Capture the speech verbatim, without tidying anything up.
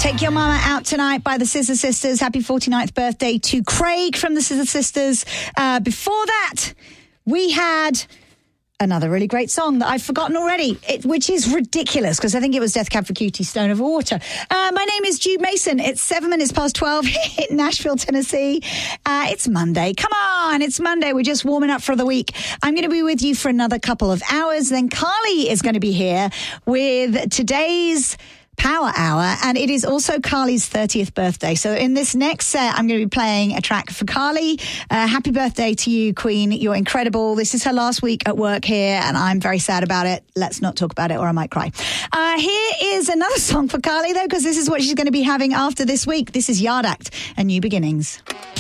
Take Your Mama Out Tonight by the Scissor Sisters. Happy forty-ninth birthday to Craig from the Scissor Sisters. Uh, before that, we had another really great song that I've forgotten already, it, which is ridiculous because I think it was Death Cab for Cutie, Stone Over Water. Uh, my name is Jude Mason. It's seven minutes past twelve in Nashville, Tennessee. Uh, it's Monday. Come on, it's Monday. We're just warming up for the week. I'm going to be with you for another couple of hours. Then Carly is going to be here with today's Power Hour, and it is also Carly's thirtieth birthday. So in this next set, I'm going to be playing a track for Carly. Uh, happy birthday to you, Queen. You're incredible. This is her last week at work here, and I'm very sad about it. Let's not talk about it or I might cry. Uh, here is another song for Carly, though, because this is what she's going to be having after this week. This is Yard Act and New Beginnings.